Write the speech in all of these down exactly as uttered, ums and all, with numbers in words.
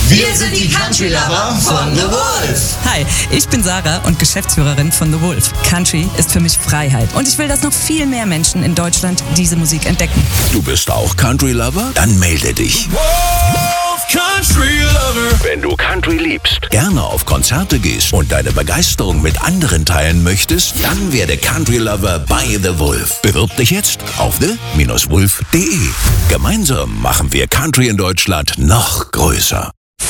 Wir sind die Country Lover von The Wolf. Hi, ich bin Sarah und Geschäftsführerin von The Wolf. Country ist für mich Freiheit und ich will, dass noch viel mehr Menschen in Deutschland diese Musik entdecken. Du bist auch Country Lover? Dann melde dich. Wolf Country Lover. Wenn du Country liebst, gerne auf Konzerte gehst und deine Begeisterung mit anderen teilen möchtest, dann werde Country Lover bei The Wolf. Bewirb dich jetzt auf the Bindestrich wolf punkt de. Gemeinsam machen wir Country in Deutschland noch größer.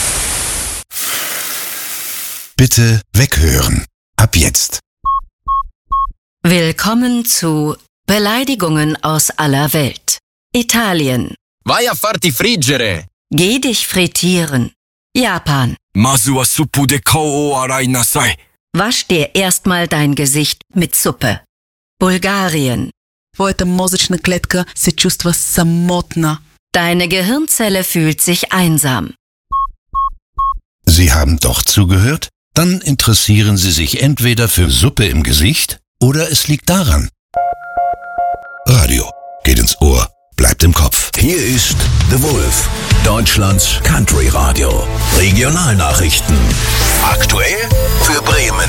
Bitte weghören. Ab jetzt. Willkommen zu Beleidigungen aus aller Welt. Italien. Vai a farti friggere. Geh dich frittieren. Japan. Masu wa suppu de kao o arai nasai. Wasch dir erstmal dein Gesicht mit Suppe. Bulgarien. Твоята мозъчна клетка се чувства самотна. Deine Gehirnzelle fühlt sich einsam. Sie haben doch zugehört? Dann interessieren Sie sich entweder für Suppe im Gesicht oder es liegt daran. Radio geht ins Ohr, bleibt im Kopf. Hier ist The Wolf, Deutschlands Country Radio. Regionalnachrichten. Aktuell für Bremen.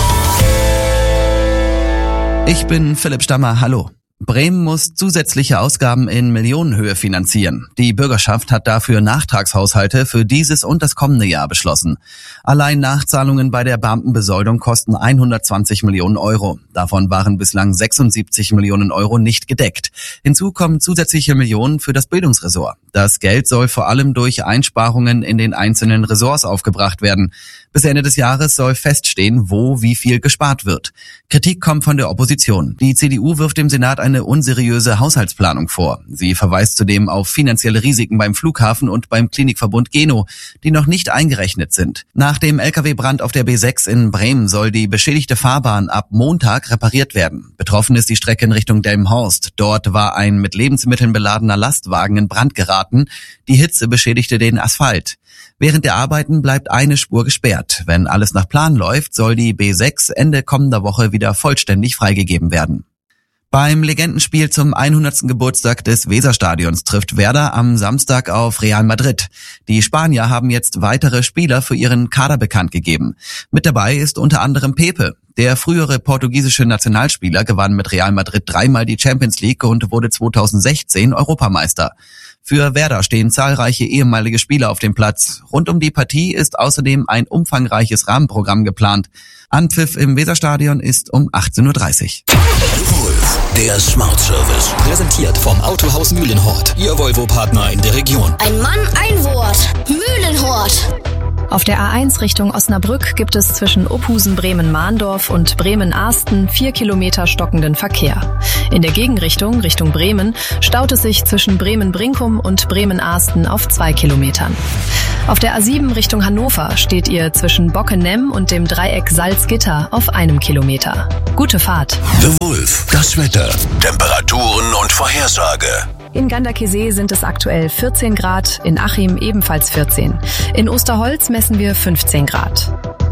Ich bin Philipp Stammer, hallo. Bremen muss zusätzliche Ausgaben in Millionenhöhe finanzieren. Die Bürgerschaft hat dafür Nachtragshaushalte für dieses und das kommende Jahr beschlossen. Allein Nachzahlungen bei der Beamtenbesoldung kosten hundertzwanzig Millionen Euro. Davon waren bislang sechsundsiebzig Millionen Euro nicht gedeckt. Hinzu kommen zusätzliche Millionen für das Bildungsressort. Das Geld soll vor allem durch Einsparungen in den einzelnen Ressorts aufgebracht werden. Bis Ende des Jahres soll feststehen, wo wie viel gespart wird. Kritik kommt von der Opposition. Die C D U wirft dem Senat eine unseriöse Haushaltsplanung vor. Sie verweist zudem auf finanzielle Risiken beim Flughafen und beim Klinikverbund Geno, die noch nicht eingerechnet sind. Nach dem L K W-Brand auf der B sechs in Bremen soll die beschädigte Fahrbahn ab Montag repariert werden. Betroffen ist die Strecke in Richtung Delmenhorst. Dort war ein mit Lebensmitteln beladener Lastwagen in Brand geraten. Die Hitze beschädigte den Asphalt. Während der Arbeiten bleibt eine Spur gesperrt. Wenn alles nach Plan läuft, soll die B sechs Ende kommender Woche wieder vollständig freigegeben werden. Beim Legendenspiel zum hundertsten Geburtstag des Weserstadions trifft Werder am Samstag auf Real Madrid. Die Spanier haben jetzt weitere Spieler für ihren Kader bekannt gegeben. Mit dabei ist unter anderem Pepe. Der frühere portugiesische Nationalspieler gewann mit Real Madrid dreimal die Champions League und wurde zweitausendsechzehn Europameister. Für Werder stehen zahlreiche ehemalige Spieler auf dem Platz. Rund um die Partie ist außerdem ein umfangreiches Rahmenprogramm geplant. Anpfiff im Weserstadion ist um achtzehn Uhr dreißig. Wolf, der Smart Service. Präsentiert vom Autohaus Mühlenhort. Ihr Volvo-Partner in der Region. Ein Mann, ein Wort. Mühlenhort. Auf der A eins Richtung Osnabrück gibt es zwischen Ophusen Bremen-Mahndorf und Bremen-Ahsten vier Kilometer stockenden Verkehr. In der Gegenrichtung, Richtung Bremen, staut es sich zwischen Bremen-Brinkum und Bremen-Ahsten auf zwei Kilometern. Auf der A sieben Richtung Hannover steht ihr zwischen Bockenem und dem Dreieck Salzgitter auf einem Kilometer. Gute Fahrt. The Wolf, das Wetter, Temperaturen und Vorhersage. In Ganderkesee sind es aktuell vierzehn Grad, in Achim ebenfalls vierzehn. In Osterholz messen wir fünfzehn Grad.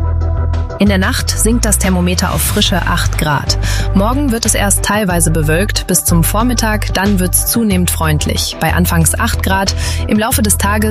In der Nacht sinkt das Thermometer auf frische acht Grad. Morgen wird es erst teilweise bewölkt bis zum Vormittag, dann wird's zunehmend freundlich. Bei anfangs acht Grad, im Laufe des Tages